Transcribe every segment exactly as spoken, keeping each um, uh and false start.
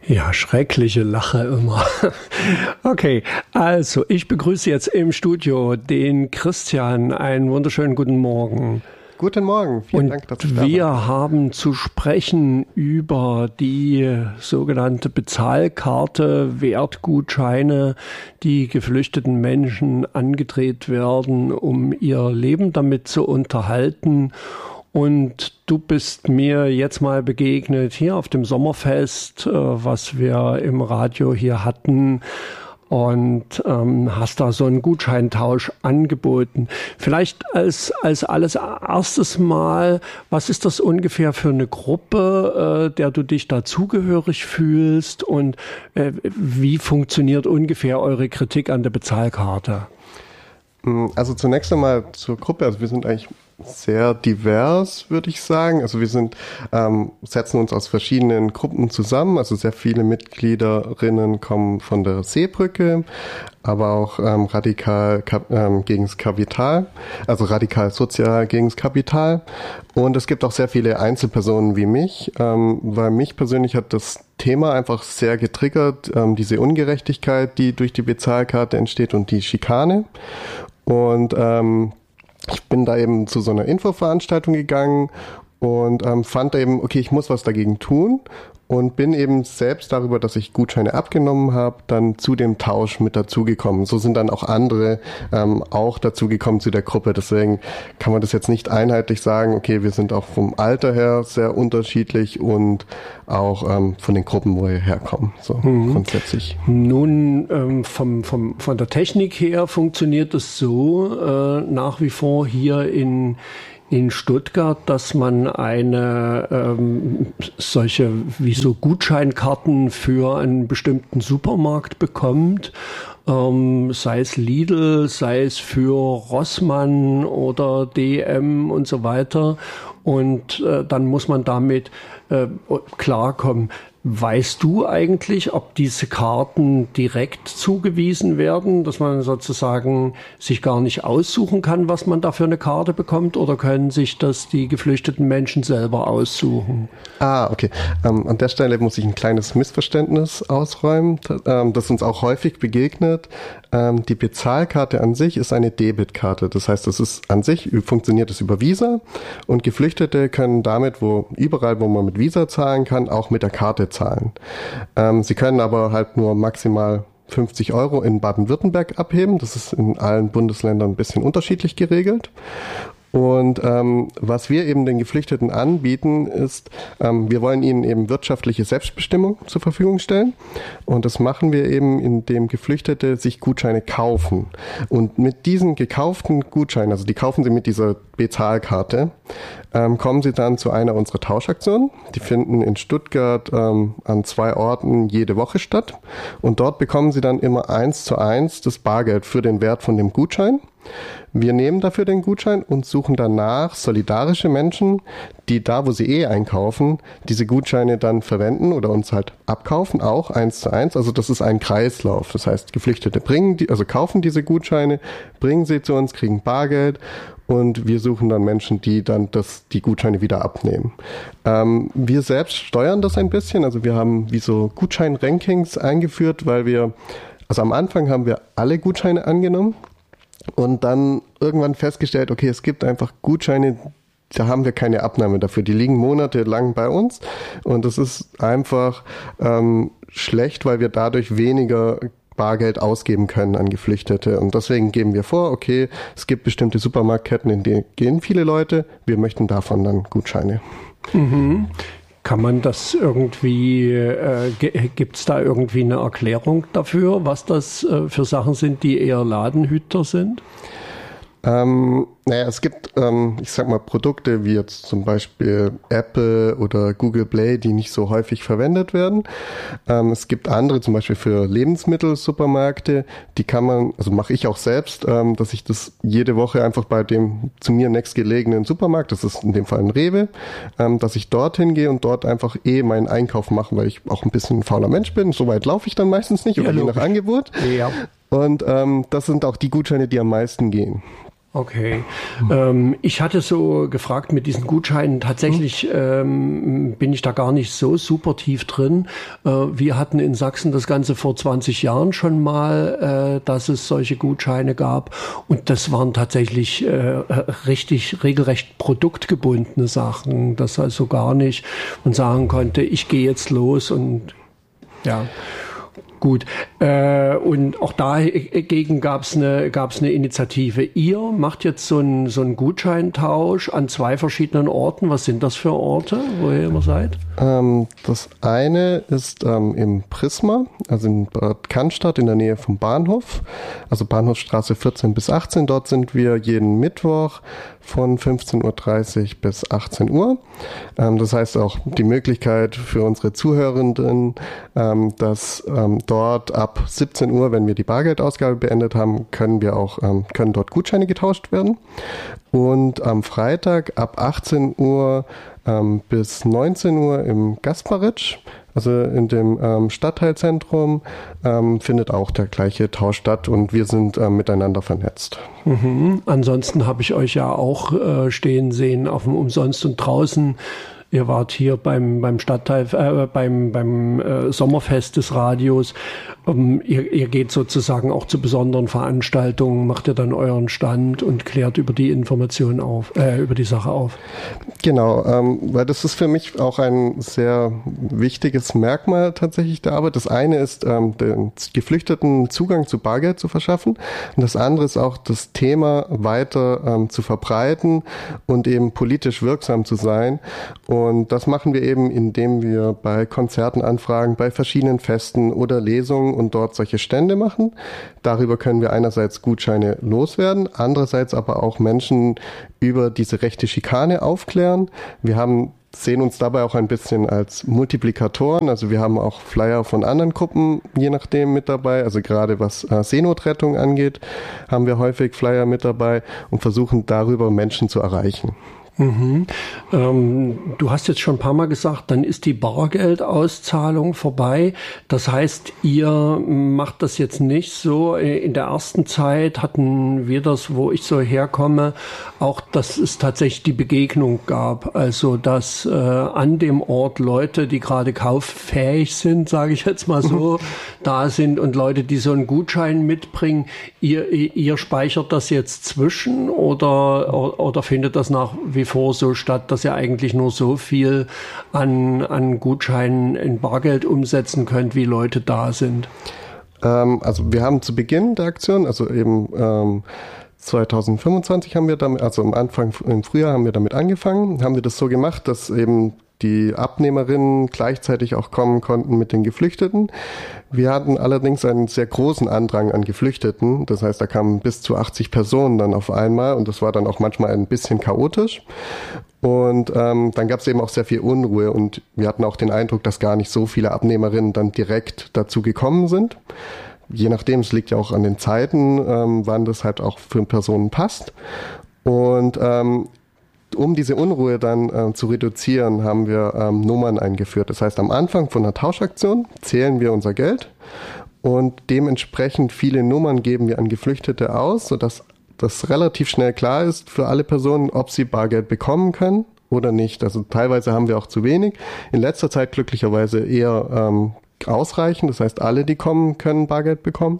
Ja, schreckliche Lache immer. Okay, also ich begrüße jetzt im Studio den Christian. Einen wunderschönen guten Morgen. Guten Morgen, vielen Und Dank, dass ich da bin. wir haben zu sprechen über die sogenannte Bezahlkarte, Wertgutscheine, die geflüchteten Menschen angedreht werden, um ihr Leben damit zu unterhalten. Und du bist mir jetzt mal begegnet hier auf dem Sommerfest, was wir im Radio hier hatten, und ähm, hast da so einen Gutscheintausch angeboten. Vielleicht als, als alles erstes Mal, was ist das ungefähr für eine Gruppe, äh, der du dich dazugehörig fühlst, und äh, wie funktioniert ungefähr eure Kritik an der Bezahlkarte? Also zunächst einmal zur Gruppe. Also wir sind eigentlich sehr divers, würde ich sagen. Also wir sind ähm, setzen uns aus verschiedenen Gruppen zusammen. Also sehr viele Mitgliederinnen kommen von der Seebrücke, aber auch ähm, radikal kap- ähm, gegen das Kapital, also radikal sozial gegen das Kapital. Und es gibt auch sehr viele Einzelpersonen wie mich, ähm, weil mich persönlich hat das Thema einfach sehr getriggert, ähm, diese Ungerechtigkeit, die durch die Bezahlkarte entsteht, und die Schikane. Und ähm, ich bin da eben zu so einer Infoveranstaltung gegangen und ähm, fand eben, okay, ich muss was dagegen tun, und bin eben selbst darüber, dass ich Gutscheine abgenommen habe, dann zu dem Tausch mit dazugekommen. So sind dann auch andere ähm, auch dazugekommen zu der Gruppe. Deswegen kann man das jetzt nicht einheitlich sagen, okay, wir sind auch vom Alter her sehr unterschiedlich und auch ähm, von den Gruppen, wo wir herkommen, so mhm. grundsätzlich. Nun, ähm, vom, vom, von der Technik her funktioniert es so äh, nach wie vor hier in in Stuttgart, dass man eine ähm, solche wie so Gutscheinkarten für einen bestimmten Supermarkt bekommt, ähm, sei es Lidl, sei es für Rossmann oder D M und so weiter. Und äh, dann muss man damit äh, klarkommen. Weißt du eigentlich, ob diese Karten direkt zugewiesen werden, dass man sozusagen sich gar nicht aussuchen kann, was man da für eine Karte bekommt, oder können sich das die geflüchteten Menschen selber aussuchen? Ah, okay. Ähm, an der Stelle muss ich ein kleines Missverständnis ausräumen, ähm, das uns auch häufig begegnet. Ähm, die Bezahlkarte an sich ist eine Debitkarte. Das heißt, das ist an sich, funktioniert es über Visa, und Geflüchtete können damit, wo überall, wo man mit Visa zahlen kann, auch mit der Karte zahlen. Ähm, sie können aber halt nur maximal fünfzig Euro in Baden-Württemberg abheben. Das ist in allen Bundesländern ein bisschen unterschiedlich geregelt. Und ähm, was wir eben den Geflüchteten anbieten, ist, ähm, wir wollen ihnen eben wirtschaftliche Selbstbestimmung zur Verfügung stellen. Und das machen wir eben, indem Geflüchtete sich Gutscheine kaufen. Und mit diesen gekauften Gutscheinen, also die kaufen sie mit dieser Bezahlkarte, ähm, kommen sie dann zu einer unserer Tauschaktionen. Die finden in Stuttgart ähm, an zwei Orten jede Woche statt. Und dort bekommen sie dann immer eins zu eins das Bargeld für den Wert von dem Gutschein. Wir nehmen dafür den Gutschein und suchen danach solidarische Menschen, die da, wo sie eh einkaufen, diese Gutscheine dann verwenden oder uns halt abkaufen, auch eins zu eins. Also das ist ein Kreislauf. Das heißt, Geflüchtete bringen die, also kaufen diese Gutscheine, bringen sie zu uns, kriegen Bargeld, und wir suchen dann Menschen, die dann das, die Gutscheine wieder abnehmen. Ähm, wir selbst steuern das ein bisschen. Also wir haben wie so Gutschein-Rankings eingeführt, weil wir, also am Anfang haben wir alle Gutscheine angenommen und dann irgendwann festgestellt, okay, es gibt einfach Gutscheine, da haben wir keine Abnahme dafür. Die liegen monatelang bei uns, und das ist einfach ähm, schlecht, weil wir dadurch weniger Bargeld ausgeben können an Geflüchtete. Und deswegen geben wir vor, okay, es gibt bestimmte Supermarktketten, in denen gehen viele Leute, wir möchten davon dann Gutscheine. Mhm. Kann man das irgendwie, äh, gibt es da irgendwie eine Erklärung dafür, was das äh, für Sachen sind, die eher Ladenhüter sind? Ähm, naja, es gibt, ähm, ich sag mal, Produkte wie jetzt zum Beispiel Apple oder Google Play, die nicht so häufig verwendet werden. Ähm, es gibt andere, zum Beispiel für Lebensmittelsupermärkte, die kann man, also mache ich auch selbst, ähm, dass ich das jede Woche einfach bei dem zu mir nächstgelegenen Supermarkt, das ist in dem Fall ein Rewe, ähm, dass ich dorthin gehe und dort einfach eh meinen Einkauf mache, weil ich auch ein bisschen ein fauler Mensch bin. So weit laufe ich dann meistens nicht, oder ja, je nach Angebot. Ja. Und ähm, das sind auch die Gutscheine, die am meisten gehen. Okay. Mhm. Ähm, ich hatte so gefragt mit diesen Gutscheinen, tatsächlich ähm, bin ich da gar nicht so super tief drin. Äh, wir hatten in Sachsen das Ganze vor zwanzig Jahren schon mal, äh, dass es solche Gutscheine gab. Und das waren tatsächlich äh, richtig, regelrecht produktgebundene Sachen. Das also gar nicht man sagen konnte, ich gehe jetzt los und ja. Gut, äh, und auch dagegen gab es eine, gab's eine Initiative. Ihr macht jetzt so einen so einen Gutscheintausch an zwei verschiedenen Orten. Was sind das für Orte, wo ihr immer seid? Ähm, das eine ist ähm, im Prisma, also in Bad Cannstatt in der Nähe vom Bahnhof, also Bahnhofstraße vierzehn bis achtzehn. Dort sind wir jeden Mittwoch von fünfzehn Uhr dreißig bis achtzehn Uhr. Ähm, das heißt auch die Möglichkeit für unsere Zuhörenden, ähm, dass ähm, dort ab siebzehn Uhr, wenn wir die Bargeldausgabe beendet haben, können wir auch ähm, können dort Gutscheine getauscht werden. Und am Freitag ab achtzehn Uhr ähm, bis neunzehn Uhr im Gasparitsch, also in dem ähm, Stadtteilzentrum, ähm, findet auch der gleiche Tausch statt und wir sind ähm, miteinander vernetzt. Mhm. Ansonsten habe ich euch ja auch äh, stehen sehen auf dem Umsonst und draußen. Ihr wart hier beim beim Stadtteil, äh, beim beim äh, Sommerfest des Radios. Ähm, ihr, ihr geht sozusagen auch zu besonderen Veranstaltungen, macht ihr dann euren Stand und klärt über die Informationen auf, äh, über die Sache auf. Genau, ähm, weil das ist für mich auch ein sehr wichtiges Merkmal tatsächlich der Arbeit. Das eine ist, ähm, den Geflüchteten Zugang zu Bargeld zu verschaffen und das andere ist auch das Thema weiter ähm, zu verbreiten und eben politisch wirksam zu sein. Und das machen wir eben, indem wir bei Konzerten anfragen, bei verschiedenen Festen oder Lesungen und dort solche Stände machen. Darüber können wir einerseits Gutscheine loswerden, andererseits aber auch Menschen über diese rechte Schikane aufklären. Wir haben sehen uns dabei auch ein bisschen als Multiplikatoren. Also wir haben auch Flyer von anderen Gruppen, je nachdem, mit dabei. Also gerade was äh, Seenotrettung angeht, haben wir häufig Flyer mit dabei und versuchen darüber Menschen zu erreichen. Mhm. Ähm, du hast jetzt schon ein paar Mal gesagt, dann ist die Bargeldauszahlung vorbei. Das heißt, ihr macht das jetzt nicht so. In der ersten Zeit hatten wir das, wo ich so herkomme, auch, dass es tatsächlich die Begegnung gab. Also, dass äh, an dem Ort Leute, die gerade kauffähig sind, sage ich jetzt mal so, mhm. da sind und Leute, die so einen Gutschein mitbringen. Ihr, ihr speichert das jetzt zwischen oder, oder, oder findet das nach wie vor so statt, dass ihr eigentlich nur so viel an, an Gutscheinen in Bargeld umsetzen könnt, wie Leute da sind? Ähm, also wir haben zu Beginn der Aktion, also eben ähm, zwanzig fünfundzwanzig haben wir damit, also am Anfang im Frühjahr haben wir damit angefangen, haben wir das so gemacht, dass eben die Abnehmerinnen gleichzeitig auch kommen konnten mit den Geflüchteten. Wir hatten allerdings einen sehr großen Andrang an Geflüchteten. Das heißt, da kamen bis zu achtzig Personen dann auf einmal und das war dann auch manchmal ein bisschen chaotisch. Und ähm, dann gab es eben auch sehr viel Unruhe und wir hatten auch den Eindruck, dass gar nicht so viele Abnehmerinnen dann direkt dazu gekommen sind. Je nachdem, es liegt ja auch an den Zeiten, ähm, wann das halt auch für Personen passt. Und ähm, um diese Unruhe dann äh, zu reduzieren, haben wir ähm, Nummern eingeführt. Das heißt, am Anfang von einer Tauschaktion zählen wir unser Geld und dementsprechend viele Nummern geben wir an Geflüchtete aus, sodass das relativ schnell klar ist für alle Personen, ob sie Bargeld bekommen können oder nicht. Also teilweise haben wir auch zu wenig. In letzter Zeit glücklicherweise eher ähm, ausreichend. Das heißt, alle, die kommen, können Bargeld bekommen.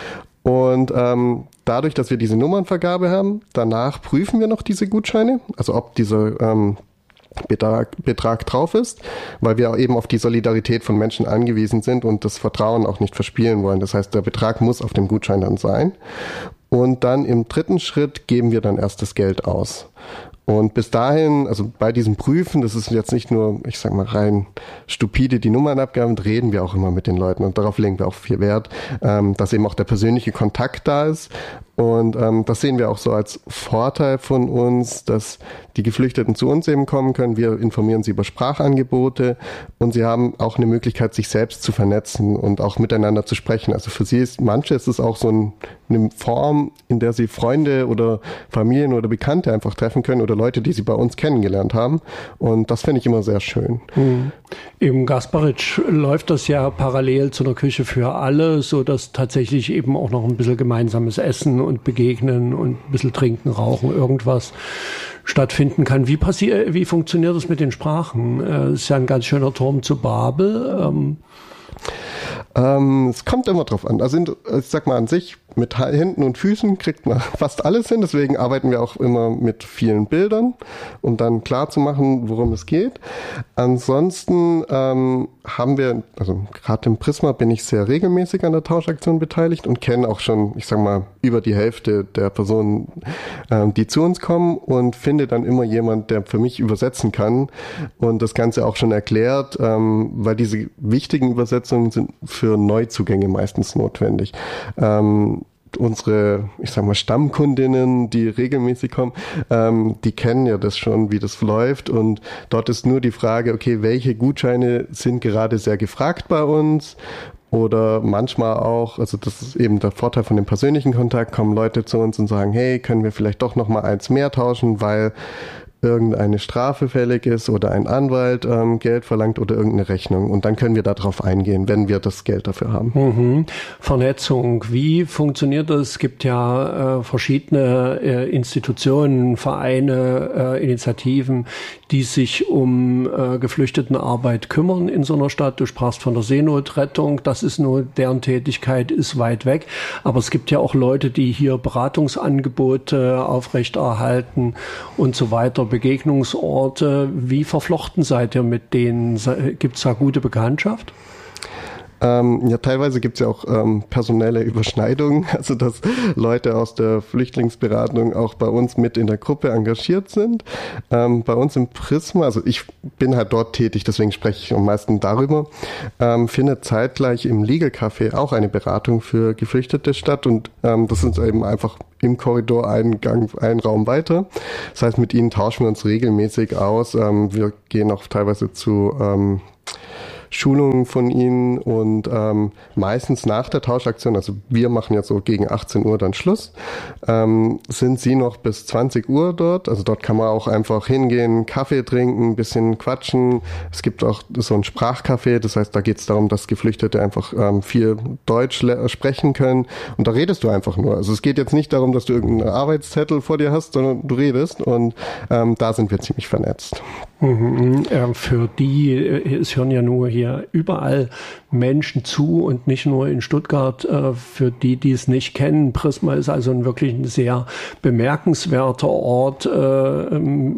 Und ähm, dadurch, dass wir diese Nummernvergabe haben, danach prüfen wir noch diese Gutscheine, also ob dieser ähm, Betrag, Betrag drauf ist, weil wir eben auf die Solidarität von Menschen angewiesen sind und das Vertrauen auch nicht verspielen wollen. Das heißt, der Betrag muss auf dem Gutschein dann sein. Und dann im dritten Schritt geben wir dann erst das Geld aus. Und bis dahin, also bei diesem Prüfen, das ist jetzt nicht nur, ich sag mal, rein stupide die Nummernabgaben, reden wir auch immer mit den Leuten und darauf legen wir auch viel Wert, ähm, dass eben auch der persönliche Kontakt da ist. Und ähm, das sehen wir auch so als Vorteil von uns, dass die Geflüchteten zu uns eben kommen können. Wir informieren sie über Sprachangebote und sie haben auch eine Möglichkeit, sich selbst zu vernetzen und auch miteinander zu sprechen. Also für sie ist, manche ist es auch so ein, eine Form, in der sie Freunde oder Familien oder Bekannte einfach treffen können oder Leute, die sie bei uns kennengelernt haben. Und das finde ich immer sehr schön. Mhm. Im Gasparitsch läuft das ja parallel zu einer Küche für alle, so dass tatsächlich eben auch noch ein bisschen gemeinsames Essen und begegnen und ein bisschen trinken, rauchen, irgendwas stattfinden kann. Wie passiert, wie funktioniert das mit den Sprachen? Das ist ja ein ganz schöner Turm zu Babel. Ähm, Ähm, es kommt immer drauf an. Also ich sag mal an sich, mit Händen und Füßen kriegt man fast alles hin. Deswegen arbeiten wir auch immer mit vielen Bildern, um dann klar zu machen, worum es geht. Ansonsten ähm, haben wir, also gerade im Prisma bin ich sehr regelmäßig an der Tauschaktion beteiligt und kenne auch schon, ich sag mal, über die Hälfte der Personen, ähm, die zu uns kommen, und finde dann immer jemand, der für mich übersetzen kann und das Ganze auch schon erklärt, ähm, weil diese wichtigen Übersetzungen sind für Neuzugänge meistens notwendig. Ähm, unsere, ich sag mal, Stammkundinnen, die regelmäßig kommen, ähm, die kennen ja das schon, wie das läuft, und dort ist nur die Frage, okay, welche Gutscheine sind gerade sehr gefragt bei uns? Oder manchmal auch, also das ist eben der Vorteil von dem persönlichen Kontakt, kommen Leute zu uns und sagen, hey, können wir vielleicht doch noch mal eins mehr tauschen, weil irgendeine Strafe fällig ist oder ein Anwalt ähm, Geld verlangt oder irgendeine Rechnung. Und dann können wir darauf eingehen, wenn wir das Geld dafür haben. Mhm. Vernetzung, wie funktioniert das? Es gibt ja äh, verschiedene äh, Institutionen, Vereine, äh, Initiativen, die sich um äh, Geflüchtetenarbeit kümmern in so einer Stadt. Du sprachst von der Seenotrettung, das ist nur, deren Tätigkeit ist weit weg. Aber es gibt ja auch Leute, die hier Beratungsangebote aufrechterhalten und so weiter. Begegnungsorte. Wie verflochten seid ihr mit denen? Gibt es da gute Bekanntschaft? Ähm, ja, teilweise gibt es ja auch ähm, personelle Überschneidungen, also dass Leute aus der Flüchtlingsberatung auch bei uns mit in der Gruppe engagiert sind. Ähm, bei uns im Prisma, also ich bin halt dort tätig, deswegen spreche ich am meisten darüber, ähm, findet zeitgleich im Legal Café auch eine Beratung für Geflüchtete statt, und ähm, das ist eben einfach im Korridor einen Gang, einen Raum weiter. Das heißt, mit ihnen tauschen wir uns regelmäßig aus. Ähm, wir gehen auch teilweise zu ähm, Schulungen von ihnen, und ähm, meistens nach der Tauschaktion, also wir machen ja so gegen achtzehn Uhr dann Schluss, ähm, sind sie noch bis zwanzig Uhr dort. Also dort kann man auch einfach hingehen, Kaffee trinken, ein bisschen quatschen. Es gibt auch so ein Sprachcafé, das heißt, da geht es darum, dass Geflüchtete einfach ähm, viel Deutsch sprechen können, und da redest du einfach nur. Also es geht jetzt nicht darum, dass du irgendeinen Arbeitszettel vor dir hast, sondern du redest, und ähm, da sind wir ziemlich vernetzt. Mhm. Äh, für die, es hören ja nur hier überall Menschen zu und nicht nur in Stuttgart. Äh, für die, die es nicht kennen, Prisma ist also ein wirklich ein sehr bemerkenswerter Ort äh,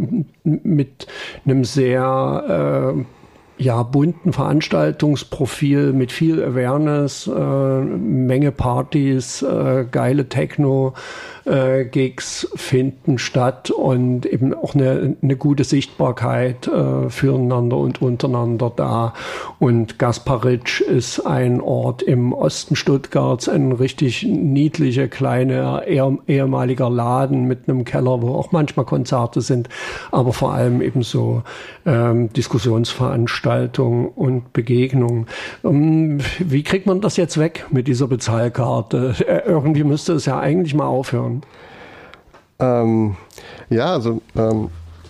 mit einem sehr äh, ja, bunten Veranstaltungsprofil mit viel Awareness, äh, Menge Partys, äh, geile Techno, äh, Gigs finden statt und eben auch eine, eine gute Sichtbarkeit äh, füreinander und untereinander da. Und Gasparitsch ist ein Ort im Osten Stuttgarts, ein richtig niedlicher, kleiner, eher, ehemaliger Laden mit einem Keller, wo auch manchmal Konzerte sind, aber vor allem eben so ähm, Diskussionsveranstaltungen und Begegnungen. Um, wie kriegt man das jetzt weg mit dieser Bezahlkarte? Äh, irgendwie müsste es ja eigentlich mal aufhören. Ähm, ja, also, ähm,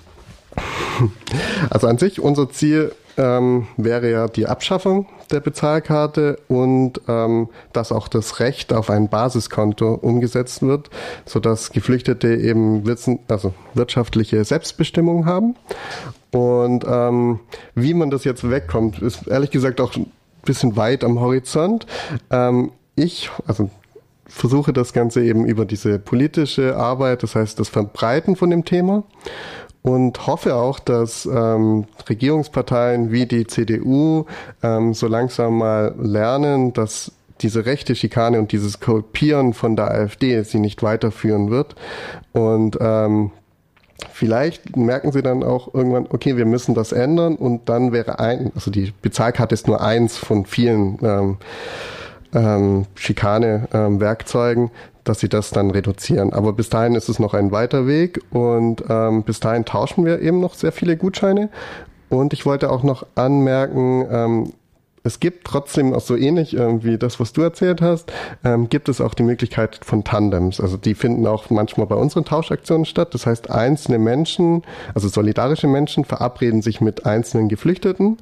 also an sich unser Ziel ähm, wäre ja die Abschaffung der Bezahlkarte und ähm, dass auch das Recht auf ein Basiskonto umgesetzt wird, sodass Geflüchtete eben wissen, also wirtschaftliche Selbstbestimmung haben. Und ähm, wie man das jetzt wegkommt, ist ehrlich gesagt auch ein bisschen weit am Horizont. Ähm, ich, also versuche das Ganze eben über diese politische Arbeit, das heißt das Verbreiten von dem Thema, und hoffe auch, dass ähm, Regierungsparteien wie die C D U ähm, so langsam mal lernen, dass diese rechte Schikane und dieses Kopieren von der AfD sie nicht weiterführen wird. Und ähm, vielleicht merken sie dann auch irgendwann, okay, wir müssen das ändern, und dann wäre ein, also die Bezahlkarte ist nur eins von vielen ähm, ähm, Schikane-Werkzeugen, ähm, dass sie das dann reduzieren. Aber bis dahin ist es noch ein weiter Weg, und ähm, bis dahin tauschen wir eben noch sehr viele Gutscheine. Und ich wollte auch noch anmerken, ähm, es gibt trotzdem auch so ähnlich äh, wie das, was du erzählt hast, ähm, gibt es auch die Möglichkeit von Tandems. Also die finden auch manchmal bei unseren Tauschaktionen statt. Das heißt, einzelne Menschen, also solidarische Menschen, verabreden sich mit einzelnen Geflüchteten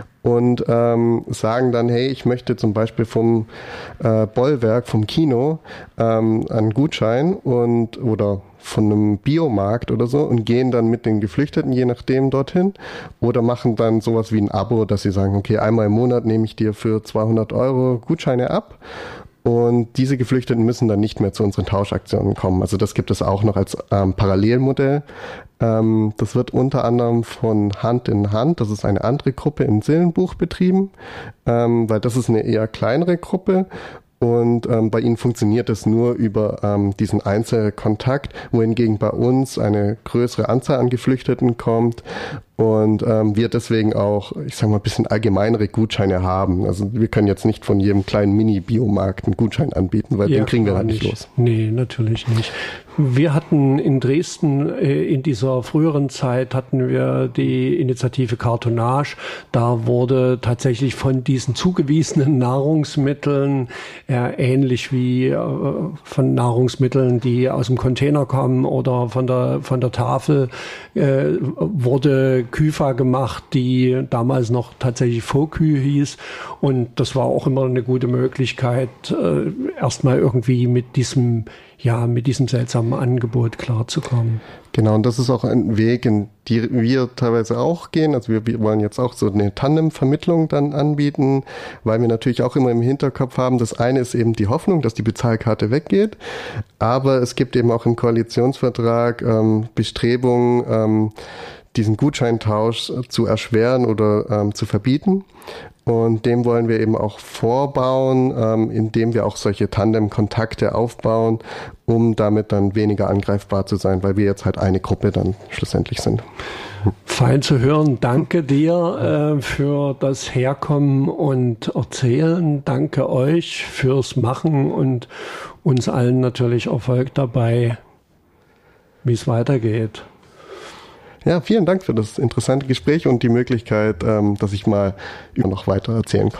und ähm, sagen dann, hey, ich möchte zum Beispiel vom äh, Bollwerk, vom Kino ähm, einen Gutschein und oder von einem Biomarkt oder so und gehen dann mit den Geflüchteten, je nachdem, dorthin oder machen dann sowas wie ein Abo, dass sie sagen, okay, einmal im Monat nehme ich dir für zweihundert Euro Gutscheine ab. Und diese Geflüchteten müssen dann nicht mehr zu unseren Tauschaktionen kommen. Also das gibt es auch noch als ähm, Parallelmodell. Ähm, das wird unter anderem von Hand in Hand, das ist eine andere Gruppe im Seelenbuch betrieben, ähm, weil das ist eine eher kleinere Gruppe. Und ähm, bei ihnen funktioniert es nur über ähm, diesen Einzelkontakt, wohingegen bei uns eine größere Anzahl an Geflüchteten kommt und ähm, wir deswegen auch, ich sag mal, ein bisschen allgemeinere Gutscheine haben. Also wir können jetzt nicht von jedem kleinen Mini-Biomarkt einen Gutschein anbieten, weil ja, den kriegen wir dann nicht los. Nee, natürlich nicht. Wir hatten in Dresden äh, in dieser früheren Zeit hatten wir die Initiative Cartonnage. Da wurde tatsächlich von diesen zugewiesenen Nahrungsmitteln, äh, ähnlich wie äh, von Nahrungsmitteln, die aus dem Container kommen oder von der von der Tafel, äh, wurde Küfer gemacht, die damals noch tatsächlich Faux-Kü hieß. Und das war auch immer eine gute Möglichkeit, äh, erstmal irgendwie mit diesem ja, mit diesem seltsamen Angebot klarzukommen. Genau, und das ist auch ein Weg, in die wir teilweise auch gehen. Also wir, wir wollen jetzt auch so eine Tandem-Vermittlung dann anbieten, weil wir natürlich auch immer im Hinterkopf haben, das eine ist eben die Hoffnung, dass die Bezahlkarte weggeht, aber es gibt eben auch im Koalitionsvertrag ähm, Bestrebungen, ähm, diesen Gutscheintausch zu erschweren oder ähm, zu verbieten. Und dem wollen wir eben auch vorbauen, ähm, indem wir auch solche Tandem-Kontakte aufbauen, um damit dann weniger angreifbar zu sein, weil wir jetzt halt eine Gruppe dann schlussendlich sind. Fein zu hören. Danke dir äh, für das Herkommen und Erzählen. Danke euch fürs Machen und uns allen natürlich Erfolg dabei, wie es weitergeht. Ja, vielen Dank für das interessante Gespräch und die Möglichkeit, dass ich mal noch weiter erzählen kann.